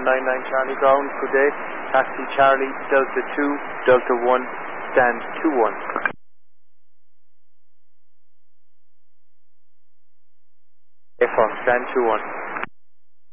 199 Charlie ground, good day. Taxi Charlie, Delta 2, Delta 1, stand 21. Affirm, stand 21.